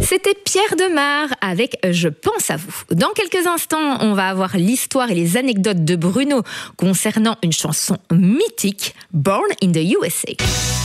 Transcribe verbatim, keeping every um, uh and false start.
C'était Pierre Demar avec Je pense à vous. Dans quelques instants, on va avoir l'histoire et les anecdotes de Bruno concernant une chanson mythique, Born in the U S A.